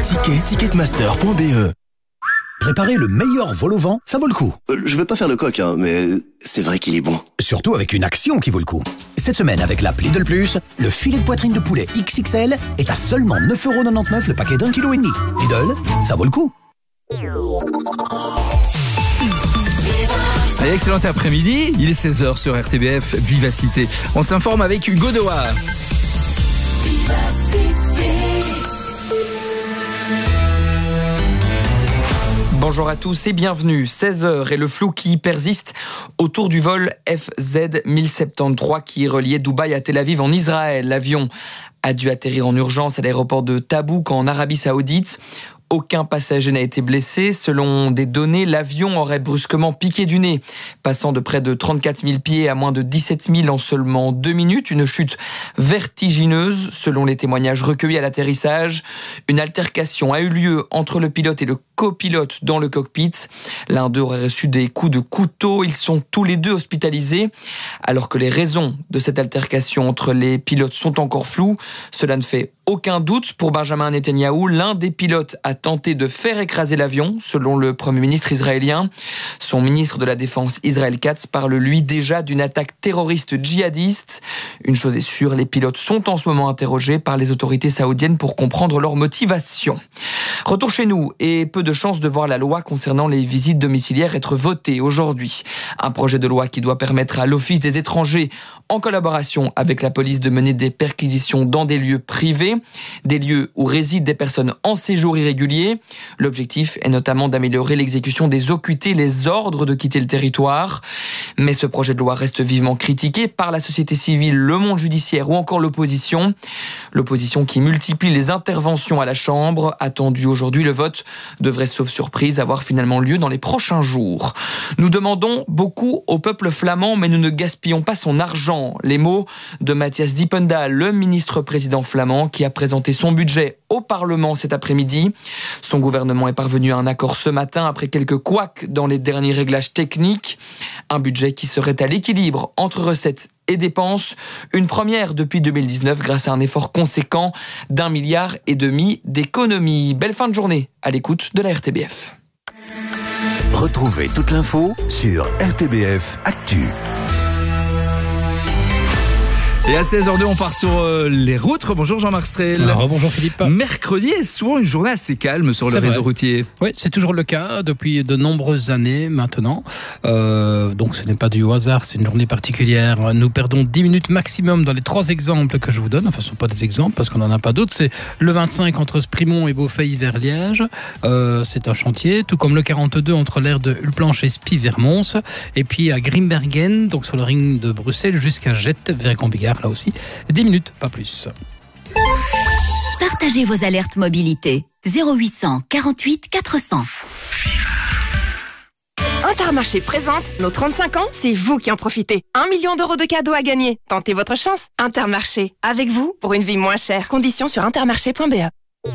Ticketmaster.be. Préparer le meilleur vol au vent, ça vaut le coup. Je vais pas faire le coq, mais c'est vrai qu'il est bon. Surtout avec une action qui vaut le coup. Cette semaine, avec l'app Lidl Plus, le filet de poitrine de poulet XXL est à seulement 9,99€ le paquet d'1,5 kg. Lidl, ça vaut le coup. Allez, excellent après-midi, il est 16h sur RTBF Vivacité. On s'informe avec Hugo Doha. Bonjour à tous et bienvenue. 16h et le flou qui persiste autour du vol FZ 1073 qui reliait Dubaï à Tel Aviv en Israël. L'avion a dû atterrir en urgence à l'aéroport de Tabouk en Arabie Saoudite. Aucun passager n'a été blessé. Selon des données, l'avion aurait brusquement piqué du nez, passant de près de 34 000 pieds à moins de 17 000 en seulement 2 minutes. Une chute vertigineuse, selon les témoignages recueillis à l'atterrissage. Une altercation a eu lieu entre le pilote et le copilote dans le cockpit. L'un d'eux aurait reçu des coups de couteau. Ils sont tous les deux hospitalisés. Alors que les raisons de cette altercation entre les pilotes sont encore floues, cela ne fait aucun doute pour Benjamin Netanyahou. L'un des pilotes a tenté de faire écraser l'avion, selon le Premier ministre israélien. Son ministre de la Défense, Israël Katz, parle lui déjà d'une attaque terroriste djihadiste. Une chose est sûre, les pilotes sont en ce moment interrogés par les autorités saoudiennes pour comprendre leur motivation. Retour chez nous et peu de chance de voir la loi concernant les visites domiciliaires être votée aujourd'hui. Un projet de loi qui doit permettre à l'Office des étrangers, en collaboration avec la police, de mener des perquisitions dans des lieux privés, des lieux où résident des personnes en séjour irrégulier. L'objectif est notamment d'améliorer l'exécution des OQT, les ordres de quitter le territoire. Mais ce projet de loi reste vivement critiqué par la société civile, le monde judiciaire ou encore l'opposition. L'opposition qui multiplie les interventions à la Chambre. Attendu aujourd'hui, le vote devrait, sauf surprise, avoir finalement lieu dans les prochains jours. Nous demandons beaucoup au peuple flamand, mais nous ne gaspillons pas son argent. Les mots de Matthias Diependaal, le ministre-président flamand, qui a présenté son budget au Parlement cet après-midi. Son gouvernement est parvenu à un accord ce matin après quelques couacs dans les derniers réglages techniques. Un budget qui serait à l'équilibre entre recettes et dépenses. Une première depuis 2019 grâce à un effort conséquent d'1,5 milliard d'économies. Belle fin de journée à l'écoute de la RTBF. Retrouvez toute l'info sur RTBF Actu. Et à 16h02, on part sur les routes. Bonjour Jean-Marc Strel. Bonjour Philippe. Mercredi est souvent une journée assez calme sur le réseau routier. Oui, c'est toujours le cas depuis de nombreuses années maintenant. Donc ce n'est pas du hasard, c'est une journée particulière. Nous perdons 10 minutes maximum dans les 3 exemples que je vous donne. Enfin, ce ne sont pas des exemples parce qu'on n'en a pas d'autres. C'est le 25 entre Sprimont et Beaufeuille vers Liège. C'est un chantier. Tout comme le 42 entre l'aire de Hulplanche et Spie vers Mons. Et puis à Grimbergen, donc sur le ring de Bruxelles, jusqu'à Jette vers Gambigard. Là aussi, 10 minutes, pas plus. Partagez vos alertes mobilité. 0800 48 400. Intermarché présente nos 35 ans, c'est vous qui en profitez. 1 million d'euros de cadeaux à gagner. Tentez votre chance. Intermarché, avec vous pour une vie moins chère. Conditions sur intermarché.be.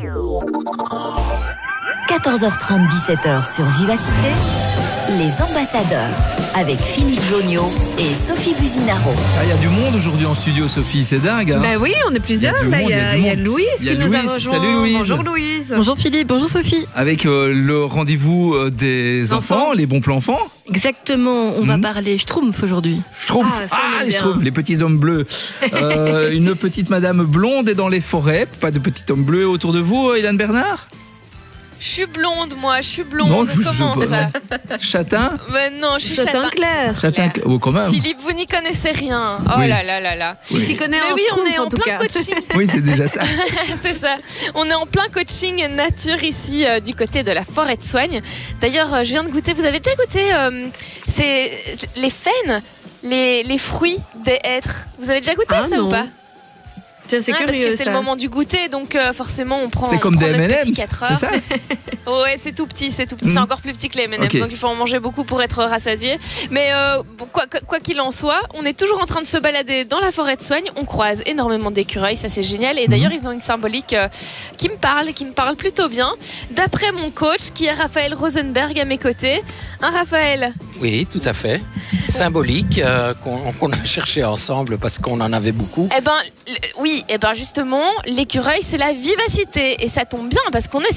14h30, 17h sur Vivacité. Les ambassadeurs avec Philippe Joniot et Sophie Buzinaro. Il y a du monde aujourd'hui en studio, Sophie, c'est dingue. Hein, oui, on est plusieurs. Il y a Louise qui nous a rejoint. Salut Louise. Bonjour Louise. Bonjour Philippe, bonjour Sophie. Avec le rendez-vous des enfants, les bons plans enfants. Exactement, on va parler Schtroumpf aujourd'hui. Schtroumpf, les Schtroumpfs, les petits hommes bleus. Une petite madame blonde est dans les forêts. Pas de petit homme bleu autour de vous, Hélène Bernard? Je suis blonde, moi, je suis blonde. Non, comment ça? Châtain? Non, je suis châtain clair. Châtain clair. Oh, quand même. Philippe, vous n'y connaissez rien. Oh là là là là. Il s'y connaît en Schtroumpf, on est en plein coaching. Oui, c'est déjà ça. C'est ça. On est en plein coaching nature ici, du côté de la forêt de Soigne. D'ailleurs, je viens de goûter. Vous avez déjà goûté c'est les faînes, les fruits des hêtres. Vous avez déjà goûté ça non. Ou pas? Tiens, c'est curieux, parce que c'est ça. le moment du goûter, donc forcément on prend. C'est comme des M&M's, c'est ça? Ouais, c'est tout petit, c'est encore plus petit que les M&M's, okay. Donc il faut en manger beaucoup pour être rassasié. Mais quoi qu'il en soit, on est toujours en train de se balader dans la forêt de Soigne. On croise énormément d'écureuils, ça c'est génial. Et d'ailleurs ils ont une symbolique qui me parle plutôt bien. D'après mon coach, qui est Raphaël Rosenberg à mes côtés. Hein, Raphaël? Oui, tout à fait. Symbolique qu'on a cherché ensemble parce qu'on en avait beaucoup. Oui, justement, l'écureuil c'est la vivacité et ça tombe bien parce qu'on est